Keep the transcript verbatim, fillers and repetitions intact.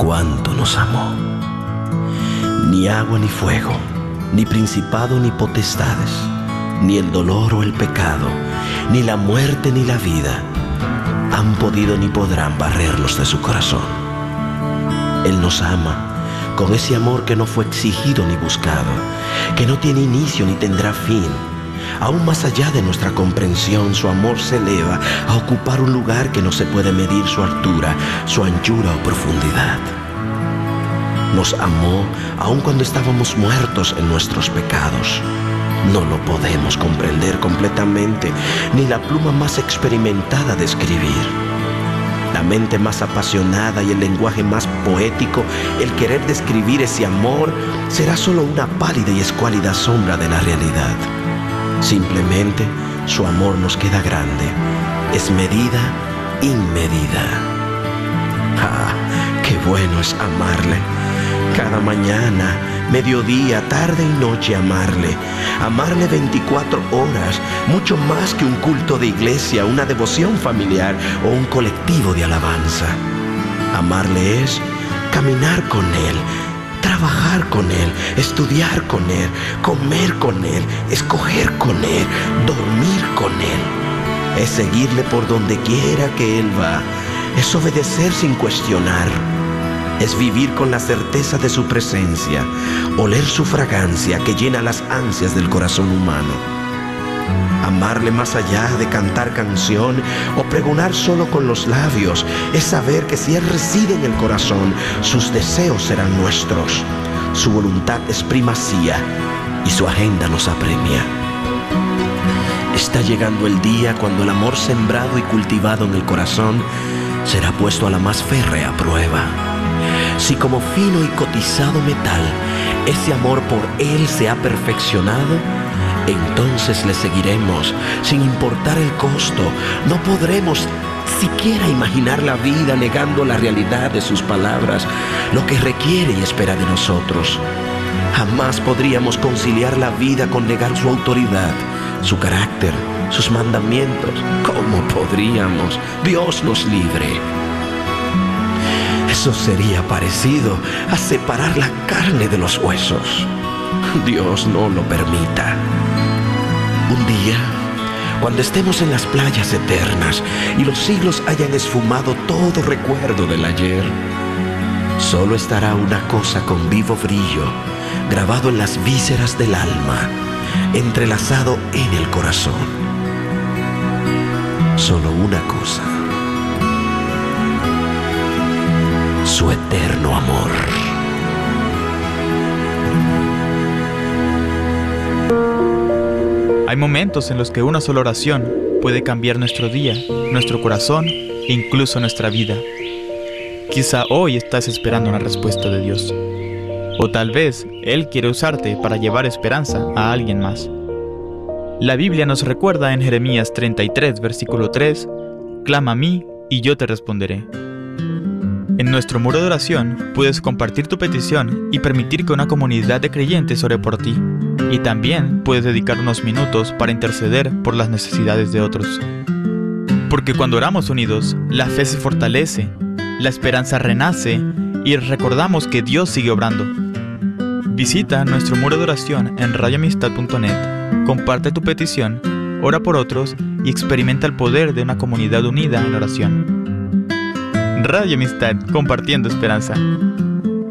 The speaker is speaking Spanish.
cuánto nos amó. Ni agua ni fuego, ni principado ni potestades, ni el dolor o el pecado, ni la muerte ni la vida han podido ni podrán barrerlos de su corazón. Él nos ama con ese amor que no fue exigido ni buscado, que no tiene inicio ni tendrá fin. Aún más allá de nuestra comprensión, su amor se eleva a ocupar un lugar que no se puede medir su altura, su anchura o profundidad. Nos amó aun cuando estábamos muertos en nuestros pecados. No lo podemos comprender completamente, ni la pluma más experimentada de escribir. La mente más apasionada y el lenguaje más poético, el querer describir ese amor, será solo una pálida y escuálida sombra de la realidad. Simplemente, su amor nos queda grande, es medida inmedida. ¡Ah, qué bueno es amarle! Cada mañana, mediodía, tarde y noche amarle. Amarle veinticuatro horas, mucho más que un culto de iglesia, una devoción familiar o un colectivo de alabanza. Amarle es caminar con Él, trabajar con Él, estudiar con Él, comer con Él, escoger con Él, dormir con Él. Es seguirle por donde quiera que Él va. Es obedecer sin cuestionar. Es vivir con la certeza de su presencia, oler su fragancia que llena las ansias del corazón humano. Amarle más allá de cantar canción o pregonar solo con los labios, es saber que si Él reside en el corazón, sus deseos serán nuestros. Su voluntad es primacía y su agenda nos apremia. Está llegando el día cuando el amor sembrado y cultivado en el corazón será puesto a la más férrea prueba. Si como fino y cotizado metal ese amor por Él se ha perfeccionado, entonces le seguiremos sin importar el costo. No podremos siquiera imaginar la vida negando la realidad de sus palabras, lo que requiere y espera de nosotros. Jamás podríamos conciliar la vida con negar su autoridad, su carácter, sus mandamientos. ¿Cómo podríamos? Dios nos libre. Eso sería parecido a separar la carne de los huesos. Dios no lo permita. Un día, cuando estemos en las playas eternas y los siglos hayan esfumado todo recuerdo del ayer, solo estará una cosa con vivo brillo, grabado en las vísceras del alma, entrelazado en el corazón. Solo una cosa: su eterno amor. Hay momentos en los que una sola oración puede cambiar nuestro día, nuestro corazón e incluso nuestra vida. Quizá hoy estás esperando una respuesta de Dios. O tal vez Él quiere usarte para llevar esperanza a alguien más. La Biblia nos recuerda en Jeremías treinta y tres, versículo tres: clama a mí y yo te responderé. En nuestro muro de oración puedes compartir tu petición y permitir que una comunidad de creyentes ore por ti. Y también puedes dedicar unos minutos para interceder por las necesidades de otros. Porque cuando oramos unidos, la fe se fortalece, la esperanza renace y recordamos que Dios sigue obrando. Visita nuestro muro de oración en radio amistad punto net, comparte tu petición, ora por otros y experimenta el poder de una comunidad unida en oración. Radio Amistad, compartiendo esperanza.